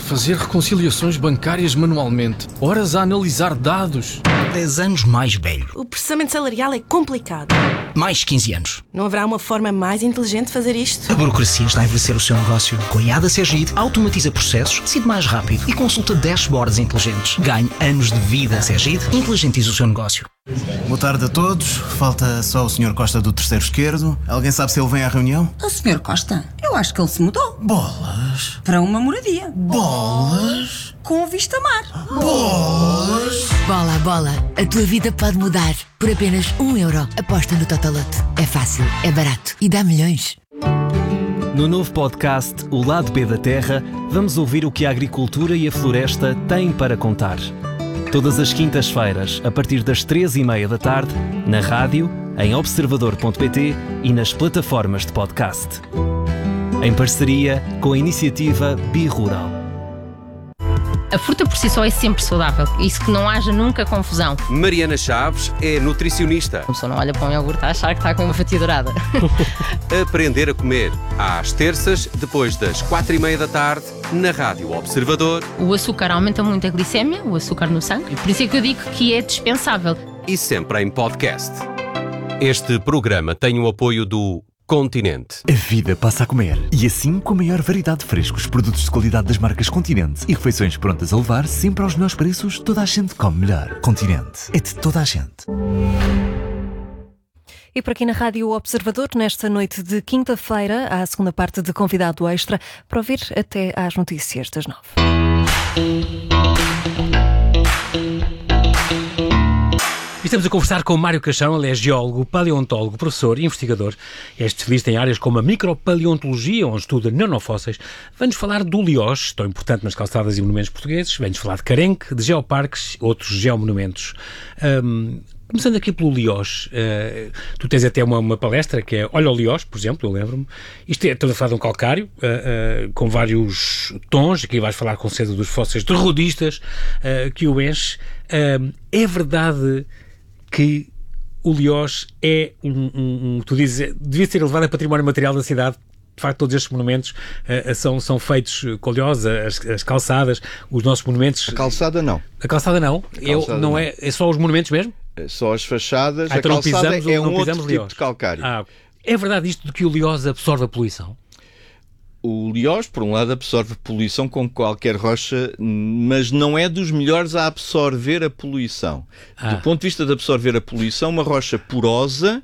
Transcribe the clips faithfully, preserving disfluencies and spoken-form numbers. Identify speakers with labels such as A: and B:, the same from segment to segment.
A: fazer reconciliações bancárias manualmente, horas a analisar dados.
B: dez anos mais velho.
C: O processamento salarial é complicado.
B: Mais quinze anos.
C: Não haverá uma forma mais inteligente de fazer isto?
B: A burocracia está a envelhecer o seu negócio. Com a I A D Segid, automatiza processos, decide mais rápido e consulta dashboards inteligentes. Ganhe anos de vida. Segid, inteligentiza o seu negócio.
D: Boa tarde a todos. Falta só o senhor Costa do terceiro esquerdo. Alguém sabe se ele vem à reunião?
E: O senhor Costa? Eu acho que ele se mudou.
D: Bolas.
E: Para uma moradia.
D: Bolas.
E: Com vista mar.
D: Bolas.
F: Bola, bola. A tua vida pode mudar. Por apenas um euro. Aposta no Totoloto. É fácil, é barato e dá milhões.
G: No novo podcast O Lado B da Terra, vamos ouvir o que a agricultura e a floresta têm para contar. Todas as quintas-feiras, a partir das três e meia da tarde, na rádio, em observador ponto pt e nas plataformas de podcast. Em parceria com a iniciativa Bi-Rural.
H: A fruta por si só é sempre saudável. Isso que não haja nunca confusão.
I: Mariana Chaves é nutricionista.
H: A pessoa não olha para um iogurte a achar que está com uma fatia dourada.
I: Aprender a comer. Às terças, depois das quatro e meia da tarde, na Rádio Observador.
H: O açúcar aumenta muito a glicémia, o açúcar no sangue. Por isso é que eu digo que é dispensável.
I: E sempre em podcast. Este programa tem o apoio do Continente.
J: A vida passa a comer. E assim, com a maior variedade de frescos, produtos de qualidade das marcas Continente e refeições prontas a levar, sempre aos melhores preços, toda a gente come melhor. Continente. É de toda a gente.
K: E por aqui na Rádio Observador, nesta noite de quinta-feira, há a segunda parte de Convidado Extra, para ouvir até às notícias das nove.
L: Estamos a conversar com Mário Caixão, ele é geólogo, paleontólogo, professor e investigador. É especialista em áreas como a micropaleontologia, onde estuda nanofósseis. Vem-nos falar do Lioche, tão importante nas calçadas e monumentos portugueses. Vem-nos falar de Carenque, de geoparques, outros geomonumentos. Um, começando aqui pelo Lioche, uh, tu tens até uma, uma palestra que é Olha o Lioche, por exemplo, eu lembro-me. Isto é, estamos a falar de um calcário, uh, uh, com vários tons. Aqui vais falar com certeza dos fósseis de rodistas uh, que o enche. Uh, é verdade que o Lioche é um, um, um tu dizes, devia ser elevado a património material da cidade. De facto, todos estes monumentos uh, são, são feitos com o Lioche, as, as calçadas, os nossos monumentos.
M: A calçada não.
L: A calçada não?
M: A calçada
L: Eu, não, não. É, é só os monumentos mesmo?
M: É só as fachadas.
L: Ah, então
M: a calçada
L: pisamos,
M: é um outro
L: Lioche.
M: tipo de calcário.
L: Ah, é verdade isto de que o Lioche absorve a poluição?
M: O Lioche, por um lado, absorve poluição como qualquer rocha, mas não é dos melhores a absorver a poluição. Ah. Do ponto de vista de absorver a poluição, uma rocha porosa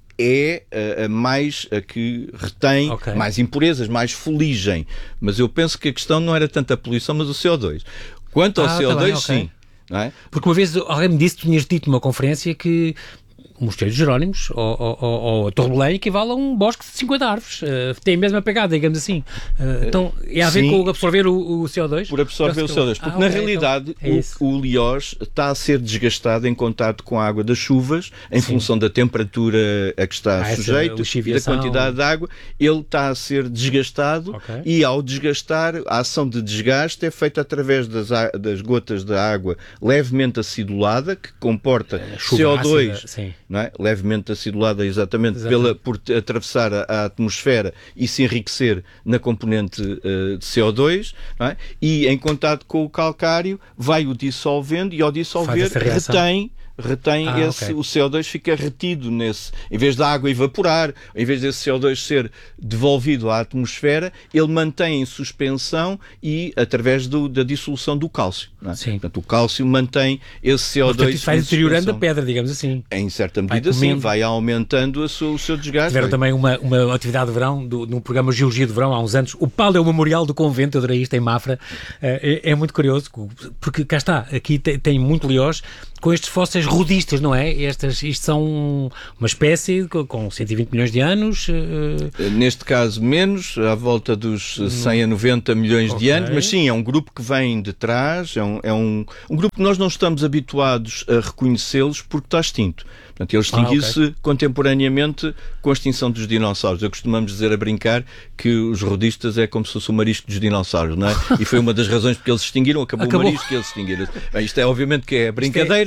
M: é a, a mais a que retém okay. mais impurezas, mais fuligem. Mas eu penso que a questão não era tanto a poluição, mas o C O dois. Quanto ao ah, C O dois, tá bem, okay. sim. Não é?
L: Porque uma vez alguém me disse, tu tinhas dito numa conferência que o Mosteiro de Jerónimos ou, ou, ou a Torre de Belém equivale a um bosque de cinquenta árvores. Uh, tem a mesma pegada, digamos assim. Uh, então, é a ver Sim, com absorver o, o C O dois?
M: Por absorver o C O dois. Porque, ah, na okay, realidade, então é o, o Lioche está a ser desgastado em contato com a água das chuvas, em Sim. função da temperatura a que está ah, sujeito e da quantidade de água. Ele está a ser desgastado okay. e, ao desgastar, a ação de desgaste é feita através das, das gotas de água levemente acidulada, que comporta é, C O dois... Ácida, não é? Levemente acidulada exatamente, exatamente. Pela, por atravessar a, a atmosfera e se enriquecer na componente uh, de C O dois, não é? E em contato com o calcário vai o dissolvendo e ao dissolver retém retém ah, esse, okay. o C O dois fica retido nesse, em vez da água evaporar, em vez desse C O dois ser devolvido à atmosfera, ele mantém em suspensão e através do, da dissolução do cálcio. Não é? Sim. Portanto, o cálcio mantém esse C O dois.
L: Portanto, isso vai deteriorando a pedra, digamos assim.
M: Em certa medida, vai sim, vai aumentando a sua, o seu desgaste.
L: Tiveram também uma, uma atividade de verão, do, num programa Geologia de Verão, há uns anos, o Paleo Memorial do Convento, eu adorei isto em Mafra, é, é muito curioso, porque cá está, aqui tem, tem muito Lioche, com estes fósseis rodistas, não é? Estas, isto são uma espécie com cento e vinte milhões de anos. Uh...
M: Neste caso menos, à volta dos cem a noventa milhões okay. de anos, mas sim, é um grupo que vem de trás, é um, é um, um grupo que nós não estamos habituados a reconhecê-los porque está extinto. Portanto, ele extinguiu-se ah, okay. contemporaneamente com a extinção dos dinossauros. Eu costumamos dizer a brincar que os rodistas é como se fosse o marisco dos dinossauros, não é? E foi uma das razões porque eles se extinguiram, acabou, acabou. o marisco e eles se extinguiram. Bem, isto é obviamente que é brincadeira,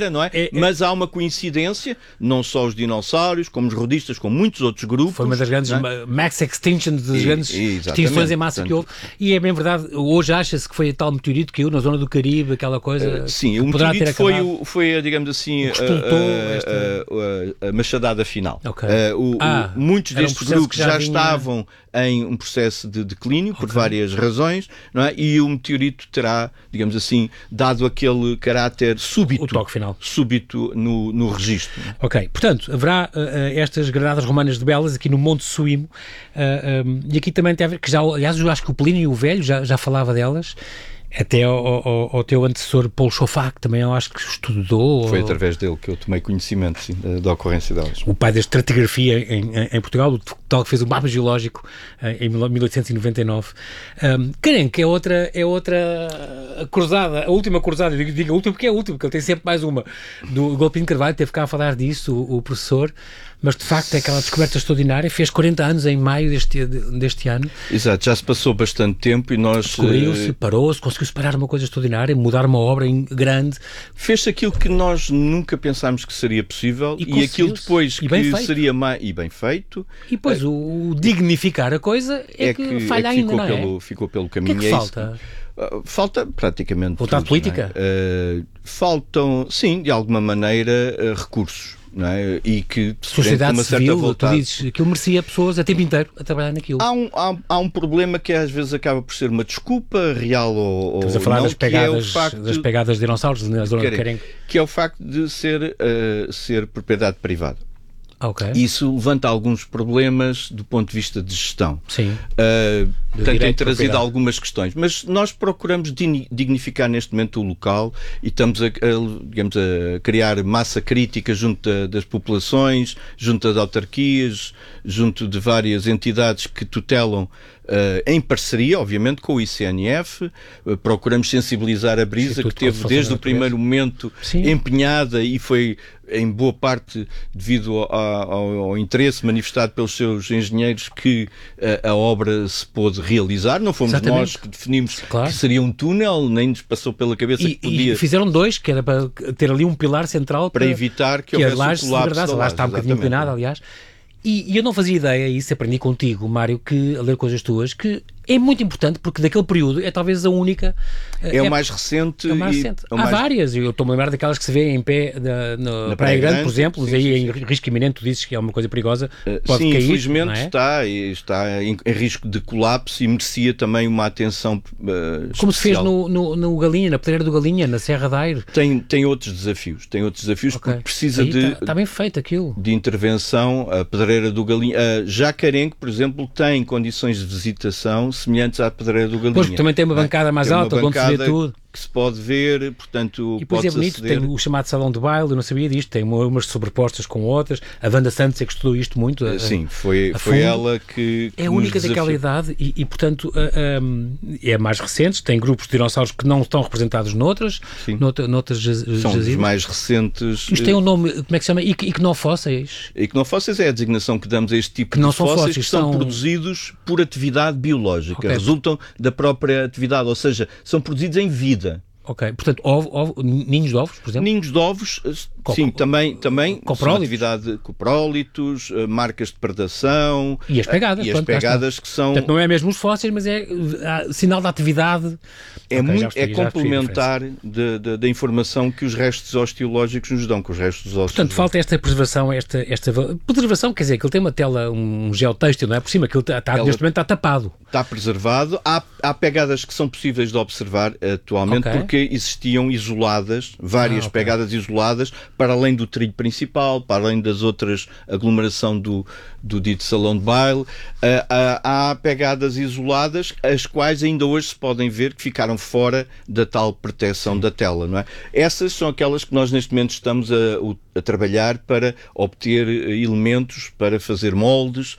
M: dia, não é? é, é... Mas há uma coincidência, não só os dinossauros, como os rodistas, como muitos outros grupos.
L: Foi uma das grandes, é? max extinction, das e, grandes extinções em massa portanto, que houve. E é bem verdade, hoje acha-se que foi tal meteorito que caiu na zona do Caribe, aquela coisa.
M: Uh, sim, o meteorito foi, o, foi, digamos assim, a, a, esta... a, a, a machadada final. Okay. Uh, o, ah, o, muitos destes um grupos já, já vinha... estavam em um processo de declínio, okay. por várias razões, não é? E o meteorito terá, digamos assim, dado aquele caráter súbito,
L: o toque final.
M: súbito no, no registro.
L: Ok, portanto, haverá uh, estas granadas romanas de Belas aqui no Monte Suímo, uh, um, e aqui também tem a ver, que já, aliás, eu acho que o Plínio o Velho já, já falava delas, até ao, ao, ao teu antecessor Paulo Chofá, que também eu acho que estudou.
M: Foi
L: ou...
M: através dele que eu tomei conhecimento sim, da, da ocorrência delas.
L: O pai da estratigrafia em, em, em Portugal, o tal que fez o mapa geológico em mil oitocentos e noventa e nove. Um, Carenque é outra, é outra cruzada, a última cruzada, digo, digo a última porque é a última, porque ele tem sempre mais uma, do Golpinho Carvalho, teve cá a falar disso, o, o professor. Mas de facto é aquela descoberta extraordinária, fez quarenta anos em maio deste, deste ano.
M: Exato, já se passou bastante tempo e nós...
L: Descobriu-se, parou-se, conseguiu-se parar uma coisa extraordinária, mudar uma obra grande.
M: Fez-se aquilo que nós nunca pensámos que seria possível e, e aquilo depois que seria mais... E bem feito.
L: E depois é, o dignificar a coisa é, é que, que falha é que ainda, não
M: pelo,
L: é?
M: Ficou pelo caminho.
L: O que é que falta?
M: Uh, falta praticamente
L: vontade
M: tudo,
L: política?
M: É? Uh, faltam, sim, de alguma maneira, uh, recursos. Não é? E que
L: sociedade
M: uma certa
L: civil,
M: vontade...
L: tu dizes que aquilo merecia pessoas a tempo inteiro a trabalhar naquilo.
M: Há um, há, há um problema que às vezes acaba por ser uma desculpa real ou,
L: Estamos a falar
M: não,
L: das pegadas,
M: é facto,
L: das pegadas de dinossauros na zona de Carenque.
M: Que é o facto de ser, uh, ser propriedade privada.
L: Okay.
M: Isso levanta alguns problemas do ponto de vista de gestão.
L: Sim.
M: Uh, portanto, tem trazido algumas questões. Mas nós procuramos dignificar neste momento o local e estamos a, a, digamos, a criar massa crítica junto a, das populações, junto das autarquias, junto de várias entidades que tutelam Uh, em parceria, obviamente, com o I C N F, uh, procuramos sensibilizar a Brisa, que teve desde o primeiro momento Sim. empenhada e foi em boa parte devido ao, ao, ao interesse manifestado pelos seus engenheiros que uh, a obra se pôde realizar. Não fomos Exatamente. nós que definimos claro. que seria um túnel, nem nos passou pela cabeça
L: e,
M: que podia...
L: E fizeram dois, que era para ter ali um pilar central
M: para, para evitar que, que houvesse o colapso da laje.
L: Lá está um bocadinho inclinado, aliás. E, e eu não fazia ideia, e isso aprendi contigo, Mário, que a ler coisas tuas, que é muito importante, porque daquele período é talvez a única...
M: É, é o mais recente.
L: É o mais recente.
M: E,
L: Há
M: mais...
L: várias, eu estou-me a lembrar daquelas que se vê em pé na, no, na Praia, Praia Grande, por exemplo, sim, aí sim, em risco iminente, tu dizes que é uma coisa perigosa, pode
M: sim,
L: cair.
M: Sim, infelizmente
L: é?
M: está, está em, em risco de colapso e merecia também uma atenção uh,
L: Como
M: especial.
L: se fez no, no, no Galinha, na Pedreira do Galinha, na Serra da Aire.
M: Tem, tem outros desafios, tem outros desafios okay. porque precisa
L: aí
M: de...
L: Está tá bem feito aquilo.
M: De intervenção, a Pedreira do Galinha... Uh, já Carenque, por exemplo, tem condições de visitação semelhantes à Pedreira do Galinha.
L: Pois, também tem uma bancada mais alta, onde se vê tudo.
M: Que se pode ver, portanto,
L: e depois é bonito, aceder. Tem o chamado salão de baile, eu não sabia disto, tem umas sobrepostas com outras. A Wanda Santos é que estudou isto muito. A,
M: Sim, foi, foi ela que, que
L: é a única daquela idade e, e portanto, a, a, é mais recente, tem grupos de dinossauros que não estão representados noutras, noutra, noutras jazidas.
M: São os mais recentes.
L: Isto tem um nome, como é que se chama? Iquinofósseis?
M: Iquinofósseis é a designação que damos a este tipo
L: que não
M: de
L: são
M: fósseis,
L: fósseis
M: que são,
L: são
M: produzidos por atividade biológica,
L: okay.
M: resultam da própria atividade, ou seja, são produzidos em vida.
L: Ok, portanto, ovo, ovo, ninhos de ovos, por exemplo?
M: Ninhos de ovos, Co sim, também, também
L: coprólitos.
M: Atividade coprólitos, marcas de predação...
L: E as pegadas.
M: E as pegadas que são...
L: Portanto, não é mesmo os fósseis, mas é uh, sinal de atividade...
M: É, okay, muito, é complementar da informação que os restos osteológicos nos dão, que os restos ósseos...
L: Portanto, falta esta preservação, esta, esta preservação, quer dizer, que ele tem uma tela, um geotextil, não é? Por cima, que ele está, está, neste momento está tapado.
M: Está preservado. Há, há pegadas que são possíveis de observar atualmente, okay. porque existiam isoladas, várias ah, okay. pegadas isoladas, para além do trilho principal, para além das outras aglomeração do, do dito salão de baile. Uh, uh, há pegadas isoladas, as quais ainda hoje se podem ver que ficaram fora da tal proteção da tela, não é? Essas são aquelas que nós neste momento estamos a, a trabalhar para obter elementos, para fazer moldes,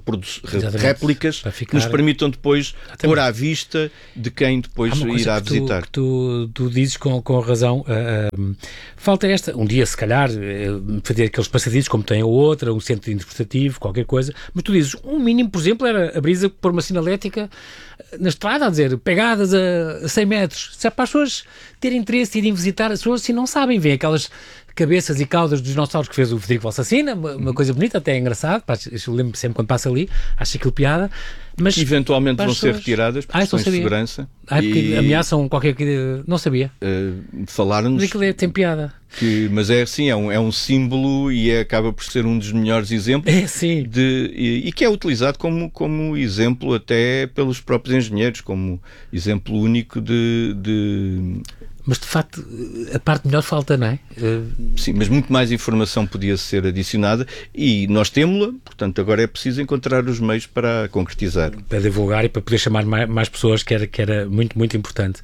M: réplicas, ficar... que nos permitam depois Exatamente. pôr à vista de quem depois irá
L: que
M: visitar.
L: Tu, que tu, tu dizes com, com razão, uh, uh, falta esta, um dia se calhar, uh, fazer aqueles passadiços como tem a outra, um centro interpretativo, qualquer coisa, mas tu dizes, um mínimo, por exemplo, era a Brisa pôr uma sinalética na estrada, a dizer, pegadas a cem metros, se é para as pessoas terem interesse e irem visitar, as pessoas assim não sabem, vêem aquelas cabeças e caudas dos dinossauros que fez o Federico Valsassina, uma, uma coisa bonita, até é engraçado, eu lembro sempre quando passa ali, acho aquilo piada. Mas
M: eventualmente vão
L: pessoas...
M: ser retiradas por
L: ah,
M: questões de segurança.
L: Ah, porque e... ameaçam qualquer coisa. Não sabia.
M: Uh, Falaram-nos.
L: Mas aquilo é, tem piada.
M: Que, mas é assim, é um, é um símbolo e é, acaba por ser um dos melhores exemplos.
L: É, sim.
M: De, e, e que é utilizado como, como exemplo até pelos próprios engenheiros, como exemplo único de... de...
L: Mas, de facto, a parte melhor falta, não é?
M: Sim, mas muito mais informação podia ser adicionada e nós temos-la, portanto, agora é preciso encontrar os meios para concretizar.
L: Para divulgar e para poder chamar mais, mais pessoas, que era, que era muito, muito importante.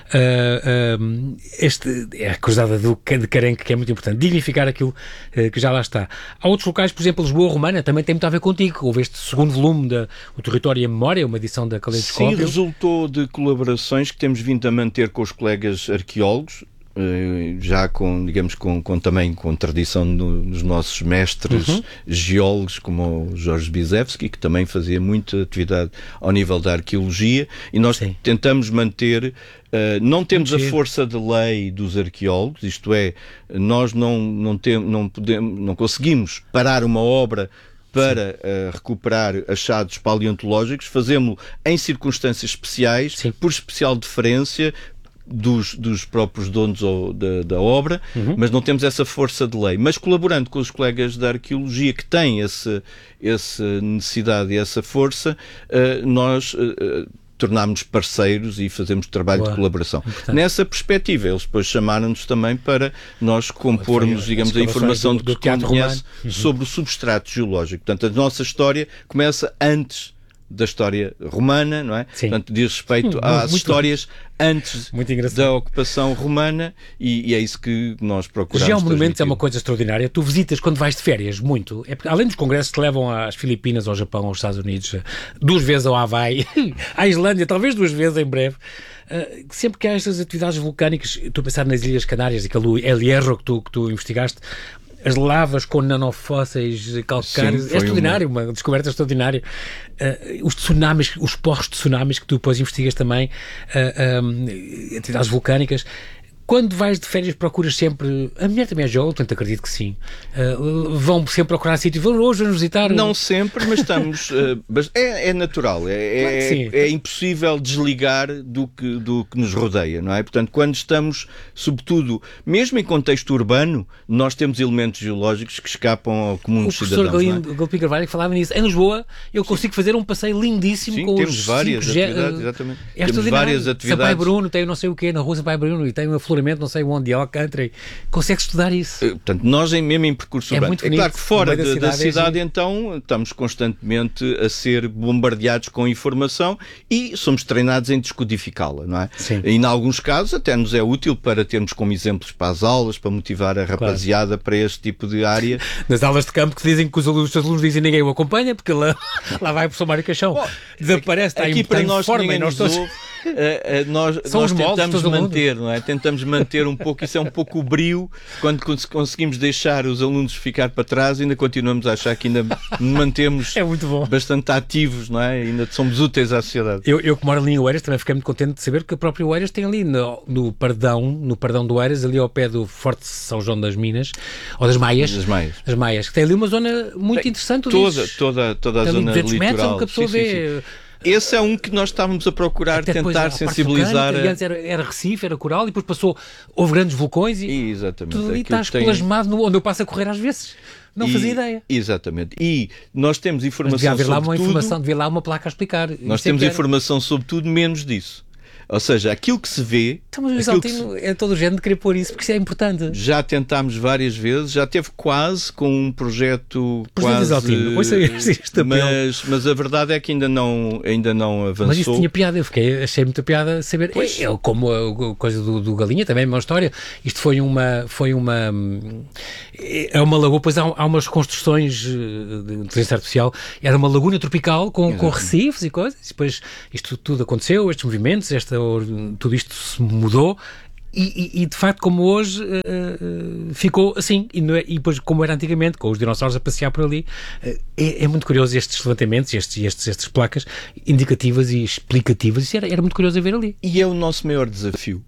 L: Uh, uh, este é a cruzada do, de Carenque, que é muito importante. Dignificar aquilo uh, que já lá está. Há outros locais, por exemplo, Lisboa Romana, também tem muito a ver contigo. Houve este segundo volume da O Território e a Memória, uma edição da Caleidoscópio.
M: Sim, resultou de colaborações que temos vindo a manter com os colegas arqueólogos, já com, digamos, com, com também com tradição no, nos nossos mestres uhum. geólogos, como o Jorge Bizevski, que também fazia muita atividade ao nível da arqueologia, e nós Sim. tentamos manter, uh, não temos Sim. a força de lei dos arqueólogos, isto é, nós não, não, tem, não, podemos, não conseguimos parar uma obra para uh, recuperar achados paleontológicos, fazemos-lo em circunstâncias especiais, Sim. por especial deferência Dos, dos próprios donos ou da, da obra, uhum. mas não temos essa força de lei. Mas colaborando com os colegas da arqueologia que têm esse, essa necessidade e essa força, uh, nós uh, tornámos-nos parceiros e fazemos trabalho Boa. de colaboração. Importante. Nessa perspectiva, eles depois chamaram-nos também para nós compormos, digamos, a informação do, do de que conhece uhum. sobre o substrato geológico. Portanto, a nossa história começa antes da história romana, não é?
L: Sim.
M: Portanto, diz respeito às
L: muito,
M: histórias antes da ocupação romana e, e é isso que nós procuramos.
L: Geomonumentos é uma coisa extraordinária. Tu visitas quando vais de férias, muito. É porque, além dos congressos que te levam às Filipinas, ao Japão, aos Estados Unidos, duas vezes ao Havaí, à Islândia, talvez duas vezes em breve. Uh, sempre que há estas atividades vulcânicas, tu a pensar nas Ilhas Canárias, aquele El Hierro que tu, que tu investigaste, as lavas com nanofósseis calcários, Sim, é extraordinário, uma... uma descoberta extraordinária. Uh, os tsunamis, os porros de tsunamis que tu depois investigas também, uh, um, atividades vulcânicas. Quando vais de férias procuras sempre... A mulher também é geóloga, portanto acredito que sim. Uh, vão sempre procurar sítios. Vão hoje vamos visitar...
M: Não sempre, mas estamos... Uh, é, é natural. É, claro é, é impossível desligar do que, do que nos rodeia, não é? Portanto, quando estamos, sobretudo, mesmo em contexto urbano, nós temos elementos geológicos que escapam ao comum dos cidadãos. O
L: professor Galpim Carvalho falava nisso. Em Lisboa, eu consigo sim. fazer um passeio lindíssimo
M: sim,
L: com
M: temos
L: os
M: várias
L: cinco
M: atividades, exatamente.
L: É
M: temos várias atividades.
L: Sampaio Bruno tem não sei o quê, na rua Sampaio Bruno, e tem uma flor não sei onde, Alcântara, consegue estudar isso.
M: Portanto, nós em, mesmo em percurso
L: é
M: urbano.
L: Muito
M: é claro que fora
L: da
M: de,
L: cidade,
M: da cidade
L: é
M: então, estamos constantemente a ser bombardeados com informação e somos treinados em descodificá-la, não é?
L: Sim.
M: E em alguns casos até nos é útil para termos como exemplos para as aulas, para motivar a rapaziada claro. para este tipo de área.
L: Nas aulas de campo que dizem que os alunos, os alunos dizem ninguém o acompanha, porque lá, lá vai o professor Mário Caixão. Bom, desaparece, está
M: aqui
L: em,
M: para
L: está
M: nós
L: forma
M: ninguém
L: e nós
M: nos
L: todos...
M: ouve. Uh, uh, nós
L: São
M: nós
L: os moldes,
M: tentamos manter, não é? Tentamos manter um pouco, isso é um pouco o brio, quando conseguimos deixar os alunos ficar para trás, ainda continuamos a achar que ainda mantemos
L: é muito bom.
M: bastante ativos, não é? Ainda somos úteis à sociedade.
L: Eu, eu que moro ali em Oeiras também fiquei muito contente de saber que a própria Oeiras tem ali no, no Pardão, no Pardão do Oeiras, ali ao pé do Forte São João das Minas, ou das Maias,
M: das Maias,
L: das Maias que tem ali uma zona muito
M: tem
L: interessante.
M: Toda,
L: dizes,
M: toda, toda a zona litoral.
L: Metros, que a pessoa
M: sim,
L: vê...
M: sim, sim. Esse é um que nós estávamos a procurar
L: Até
M: tentar sensibilizar.
L: A... Antes era, era Recife, era coral, e depois passou, houve grandes vulcões e
M: exatamente.
L: tudo ali
M: Aquilo
L: está
M: tem...
L: plasmado no, onde eu passo a correr às vezes. Não
M: e,
L: fazia ideia.
M: Exatamente. E nós temos informação
L: Mas devia haver
M: sobre
L: lá uma
M: tudo.
L: informação, devia lá uma placa a explicar.
M: Nós temos informação sobre tudo menos disso. Ou seja, aquilo que se vê...
L: Então, mas o Isaltino se... é todo o género de querer pôr isso, porque isso é importante.
M: Já tentámos várias vezes, já teve quase com um projeto
L: Presidente
M: quase...
L: Isaltino, ouça este
M: mas, mas a verdade é que ainda não, ainda não avançou.
L: Mas isso tinha piada, eu fiquei, achei muita piada saber...
M: Pois.
L: É, é, como a, a coisa do, do Galinha, também é uma história. Isto foi uma... Foi uma é uma lagoa, pois há, há umas construções de inteligência artificial, era uma laguna tropical com, com recifes e coisas, e depois isto tudo aconteceu, estes movimentos, esta tudo isto se mudou e, e, e de facto como hoje uh, uh, ficou assim e, é, e depois como era antigamente com os dinossauros a passear por ali uh, é, é muito curioso estes levantamentos estes, estes, estas placas indicativas e explicativas, isso era, era muito curioso a ver ali.
M: E é o nosso maior desafio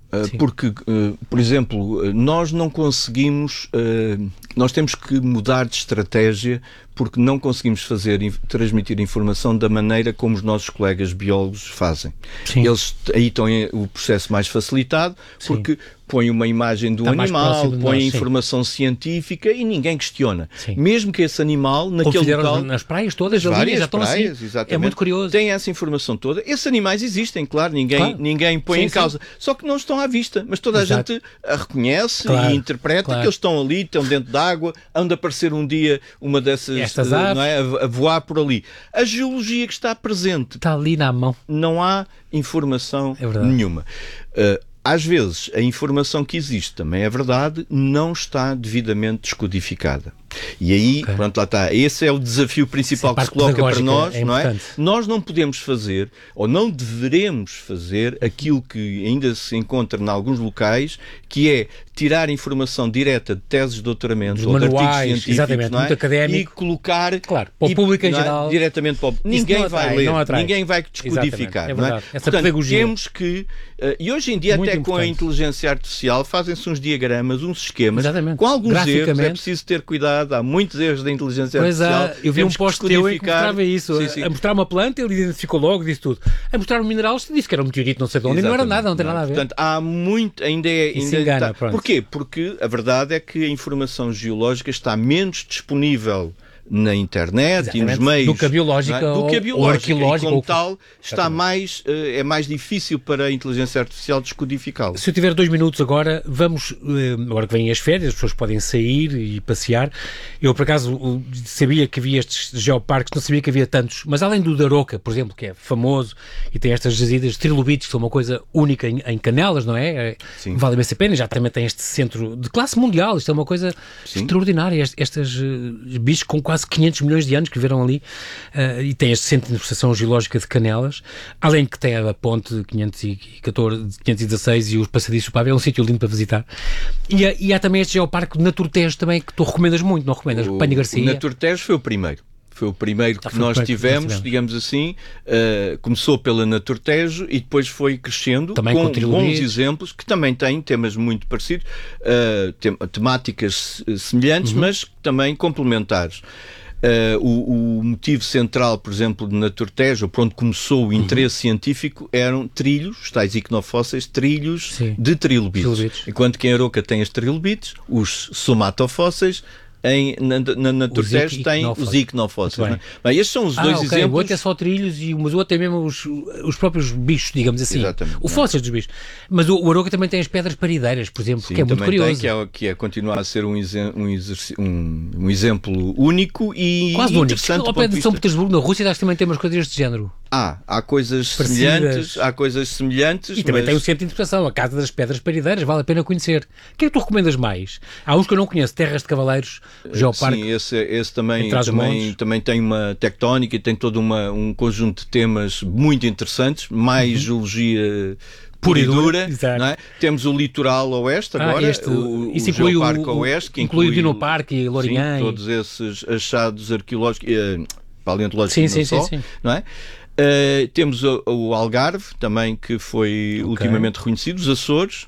M: Uh, porque, uh, por exemplo, uh, nós não conseguimos, uh, nós temos que mudar de estratégia porque não conseguimos fazer, transmitir informação da maneira como os nossos colegas biólogos fazem. Sim. Eles aí estão o processo mais facilitado, sim, porque põe uma imagem de um Está animal, põe nós, informação sim. científica e ninguém questiona. Sim. Mesmo que esse animal, naquele local...
L: nas praias todas, ali, já estão
M: praias,
L: assim.
M: Exatamente,
L: é muito curioso.
M: Tem essa informação toda. Esses animais existem, claro, ninguém, claro. ninguém põe sim, em causa. Sim. Só que não estão à vista, mas toda a Exato. gente a reconhece claro. e interpreta claro. que eles estão ali, estão dentro d'água, hão de aparecer um dia uma dessas, uh, não é, a, a voar por ali. A geologia que está presente...
L: Está ali na mão.
M: Não há informação é nenhuma. Uh, Às vezes, a informação que existe, também é verdade, não está devidamente descodificada. E aí, okay. pronto, lá está. Esse é o desafio principal que se coloca para nós, é não é? Nós não podemos fazer, ou não deveremos fazer, aquilo que ainda se encontra em alguns locais, que é tirar informação direta de teses de doutoramento ou
L: manuais,
M: de artigos científicos, não é?
L: Muito académico,
M: e colocar
L: claro, para o público em geral,
M: é? diretamente para o público. Ninguém vai ler, ninguém vai descodificar.
L: É
M: não é?
L: Essa
M: Portanto,
L: pedagogia.
M: temos que, uh, e hoje em dia muito até importante. Com a inteligência artificial fazem-se uns diagramas, uns esquemas, exatamente. Com alguns erros, é preciso ter cuidado. Há muitos erros da inteligência
L: pois
M: artificial.
L: É, eu vi um post teu em que mostrava isso. Sim, sim. A mostrar uma planta, ele identificou logo, disse tudo. A mostrar um mineral, disse que era um meteorito, não sei de onde, e não era nada, não tem nada a ver.
M: Portanto, há muito, ainda é... Ainda
L: engana,
M: está... Porquê? Porque a verdade é que a informação geológica está menos disponível na internet Exatamente. e nos meios
L: do que a biológica,
M: é? do que a biológica.
L: Ou arqueológica,
M: e como
L: ou...
M: tal está mais, é mais difícil para a inteligência artificial descodificá-lo.
L: Se eu tiver dois minutos agora, vamos, agora que vêm as férias, as pessoas podem sair e passear. Eu, por acaso, sabia que havia estes geoparques, não sabia que havia tantos, mas além do da Aroca, por exemplo, que é famoso e tem estas jazidas de trilobites, que são uma coisa única em, em Canelas, não é? Sim. Vale imensa pena, já também tem este centro de classe mundial, isto é uma coisa Sim. extraordinária, estes uh, bichos com quase quinhentos milhões de anos que viveram ali, uh, e tem este centro de interpretação geológica de Canelas, além que tem a ponte quinhentos e catorze, quinhentos e dezasseis e os passadiços para ver, é um sítio lindo para visitar. E, há, e há também este geoparque de Naturtejo também, que tu recomendas muito, não recomendas? O Panho Garcia.
M: O Naturtejo foi o primeiro. Foi o primeiro que nós tivemos, digamos assim, uh, começou pela Naturtejo e depois foi crescendo
L: também
M: com,
L: com
M: bons exemplos, que também têm temas muito parecidos, uh, tem, temáticas semelhantes, uhum. mas também complementares. Uh, o, o motivo central, por exemplo, de Naturtejo, por onde começou o interesse uhum. científico, eram trilhos, os tais icnofósseis, trilhos Sim. de trilobites. trilobites. Enquanto que em Aroca tem as trilobites, os somatofósseis, Em, na, na, na Naturtejo tem os icnofósseis. Bem. Bem, estes são os ah, dois okay. exemplos.
L: O outro é só trilhos, e, mas o outro é mesmo os, os próprios bichos, digamos assim.
M: Exatamente.
L: O fóssil dos bichos. Mas o, o Aroca também tem as pedras parideiras, por exemplo, Sim, que é muito curioso.
M: Tem, que, é, que é continuar a ser um, um, um, um exemplo único e
L: quase
M: interessante.
L: Ao pé de São Petersburgo, na Rússia, acho que também tem umas coisas deste género.
M: Ah, há coisas Parecidas. semelhantes, há coisas semelhantes.
L: E também
M: mas...
L: tem o centro de interpretação, a Casa das Pedras Parideiras, vale a pena conhecer. O que é que tu recomendas mais? Há uns que eu não conheço, Terras de Cavaleiros, Geoparque.
M: Sim, esse, esse também, também, também tem uma tectónica e tem todo uma, um conjunto de temas muito interessantes, mais uhum. geologia pura e dura, não é? Temos o litoral oeste agora, ah, este, o,
L: isso
M: o
L: inclui
M: Geoparque
L: o,
M: oeste, que
L: inclui,
M: inclui
L: o Dinoparque e Lourinhã.
M: Sim, todos esses achados arqueológicos, eh, paleontológicos
L: sim,
M: não
L: sim,
M: só,
L: sim, sim.
M: não é? Uh, temos o, o Algarve, também, que foi okay. ultimamente reconhecido, os Açores.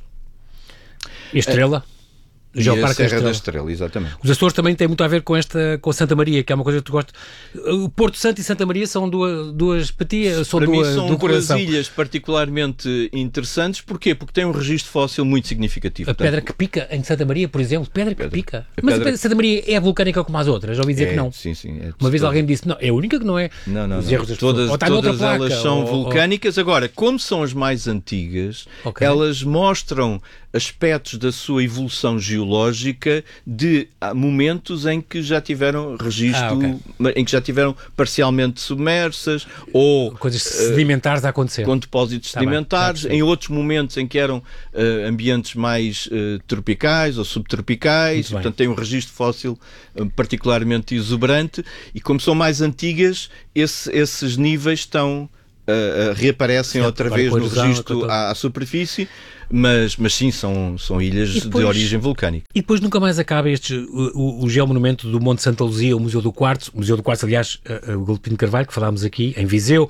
L: E a Estrela?
M: Uh, E a Serra Estrela. da Estrela, exatamente.
L: Os Açores também têm muito a ver com esta, com Santa Maria, que é uma coisa que tu gostas. O Porto Santo e Santa Maria são duas, duas patias, são
M: Para
L: duas,
M: mim são
L: do
M: duas
L: coração.
M: ilhas particularmente interessantes. Porquê? Porque têm um registro fóssil muito significativo.
L: A
M: Portanto,
L: pedra que pica, em Santa Maria, por exemplo, pedra, pedra que pica.
M: A
L: Mas
M: pedra...
L: a Santa Maria é vulcânica como as outras, já ouvi dizer
M: é,
L: que não.
M: Sim, sim. É
L: uma vez alguém me disse, não, é a única que não é.
M: Não, não,
L: Os
M: não.
L: erros das
M: todas
L: ou está
M: todas
L: placa,
M: elas são
L: ou,
M: vulcânicas. Ou... Agora, como são as mais antigas, okay. elas mostram aspectos da sua evolução geológica de momentos em que já tiveram registro, ah, okay. em que já tiveram parcialmente submersas ou
L: coisas sedimentares a acontecer,
M: com depósitos tá sedimentares, bem, tá em outros momentos em que eram uh, ambientes mais uh, tropicais ou subtropicais, e, portanto tem um registro fóssil uh, particularmente exuberante, e como são mais antigas, esse, esses níveis estão uh, uh, reaparecem sim, outra vez no registro à, à superfície. Mas, mas sim, são, são ilhas depois, de origem vulcânica.
L: E depois nunca mais acaba este, o, o, o geomonumento do Monte Santa Luzia, o Museu do Quartzo, o Museu do Quartzo, aliás, uh, o Galopim de Carvalho, que falámos aqui, em Viseu,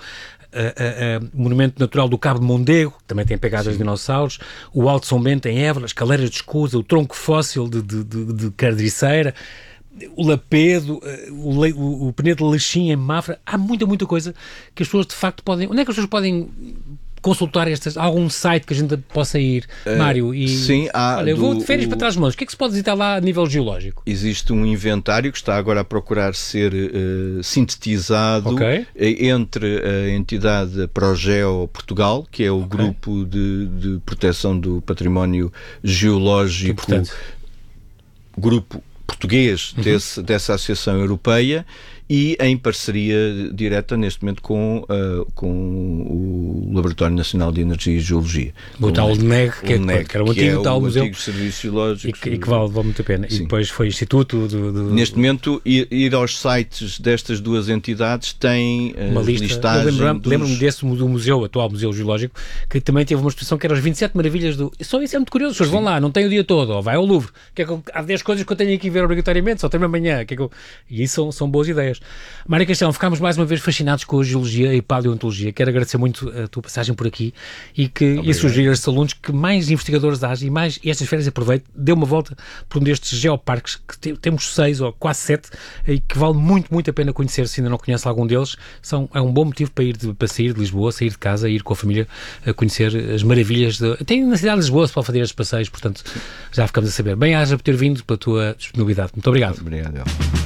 L: o Monumento Natural do Cabo de Mondego, que também tem pegadas de dinossauros, o Alto São Bento em Évora, as Caleiras de Escusa, o tronco fóssil de, de, de, de Cardriceira, o Lapedo, o, Le, o, o Penedo de Leixim em Mafra. Há muita, muita coisa que as pessoas de facto podem... Onde é que as pessoas podem consultar estas? Há algum site que a gente possa ir, uh, Mário? E,
M: sim, há...
L: Olha, eu vou de férias
M: o,
L: para trás de mãos. O que é que se pode visitar lá a nível geológico?
M: Existe um inventário que está agora a procurar ser uh, sintetizado okay. entre a entidade Progeo Portugal, que é o okay. grupo de, de proteção do património geológico, grupo português uhum. desse, dessa Associação Europeia, e em parceria direta neste momento com, uh, com o Laboratório Nacional de Energia e Geologia.
L: O tal N E G, que,
M: N E G,
L: que era um antigo
M: é
L: tal
M: o
L: museu
M: antigo Serviço Geológico.
L: E que, e que vale, vale muito a pena. Sim. E depois foi Instituto do... do...
M: Neste momento, ir, ir aos sites destas duas entidades tem uh, uma lista. Listagem
L: lembro-me,
M: dos...
L: lembro-me desse do museu, atual Museu Geológico, que também teve uma exposição que era as vinte e sete maravilhas do... Só isso é muito curioso. As pessoas vão lá, não têm o dia todo, ou vai ao Louvre. Que é que eu... Há dez coisas que eu tenho aqui a ver obrigatoriamente, só tenho amanhã. Que é que eu... E isso são, são boas ideias. Mário Caixão, ficámos mais uma vez fascinados com a geologia e paleontologia. Quero agradecer muito a tua passagem por aqui e, que, e sugerir a estes alunos que mais investigadores haja e mais, e estas férias aproveite, dê uma volta por um destes geoparques, que te, temos seis ou quase sete, e que vale muito, muito a pena conhecer se ainda não conhece algum deles. São, é um bom motivo para, ir de, para sair de Lisboa, sair de casa, ir com a família a conhecer as maravilhas. De, tem na cidade de Lisboa se pode fazer estes passeios, portanto já ficamos a saber. Bem-aja por ter vindo, pela tua disponibilidade. Muito obrigado.
M: Obrigado.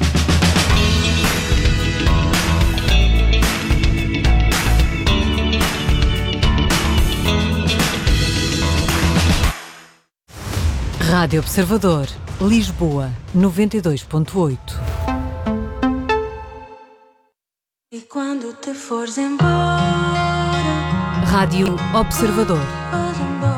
K: Rádio Observador, Lisboa, noventa e dois ponto oito.
N: E quando te fores embora,
K: Rádio Observador.